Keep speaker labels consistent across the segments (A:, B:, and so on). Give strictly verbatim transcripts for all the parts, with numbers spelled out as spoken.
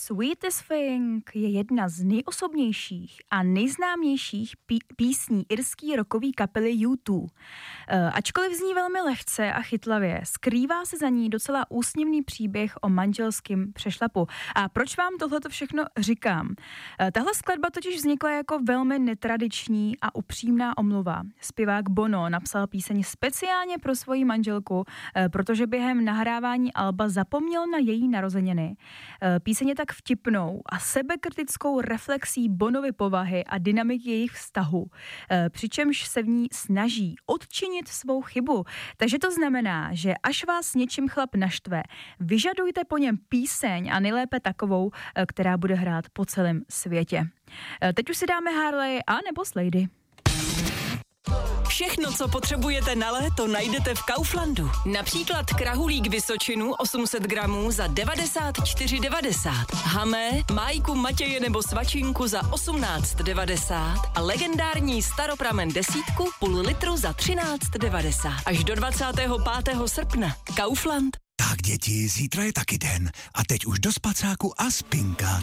A: Sweetest Thing je jedna z nejosobnějších a nejznámějších pí- písní irský rockový kapely U dva. E, ačkoliv zní velmi lehce a chytlavě, skrývá se za ní docela úsměvný příběh o manželském přešlapu. A proč vám tohleto všechno říkám? E, tahle skladba totiž vznikla jako velmi netradiční a upřímná omluva. Zpěvák Bono napsal píseň speciálně pro svoji manželku, e, protože během nahrávání alba zapomněl na její narozeniny. E, píseň je tak vtipnou a sebekritickou reflexí Bonovy povahy a dynamiky jejich vztahu, e, přičemž se v ní snaží odčinit svou chybu. Takže to znamená, že až vás něčím chlap naštve, vyžadujte po něm píseň a nejlépe takovou, e, která bude hrát po celém světě. E, teď už si dáme Harley a nebo Slady.
B: Všechno, co potřebujete na léto, najdete v Kauflandu. Například krahulík Vysočinu osm set gramů za devadesát čtyři devadesát. Hamé, májku Matěje nebo svačinku za osmnáct devadesát a legendární staropramen desítku půl litru za třináct devadesát. Až do dvacátého pátého srpna. Kaufland.
C: Tak děti, zítra je taky den a teď už do spacáku a spinkat.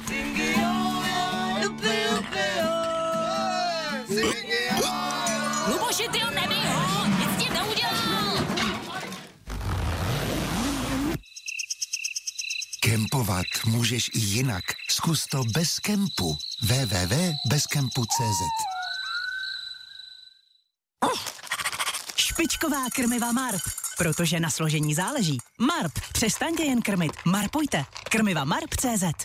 D: Luboši, ty ho nebij ho, nic tím neudělal.
C: Kempovat můžeš i jinak. Zkus to bez kempu. w w w tečka bez kempu tečka c z
B: Špičková krmiva Marp, protože na složení záleží. Marp, přestaňte jen krmit, marpujte. Krmiva Marp tečka cé zet.